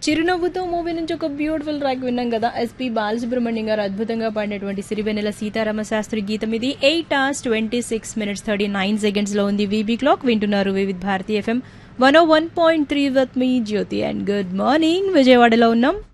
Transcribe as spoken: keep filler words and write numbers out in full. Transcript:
చిరునవ్వుతో మూవీ నుంచి ఒక బ్యూటిఫుల్ ట్రాక్ విన్నాం కదా. ఎస్పీ బాలసుబ్రహ్మణ్యం గారు అద్భుతంగా పాడినటువంటి సిరివెన్నెల సీతారామ శాస్త్రి గీతం ఇది. Eight hours twenty six minutes thirty nine seconds లో ఉంది వీబీ క్లాక్. వింటున్నారు Vividh Bharati FM one oh one point three with me Jyothi. And good morning, విజయవాడలో ఉన్నాం.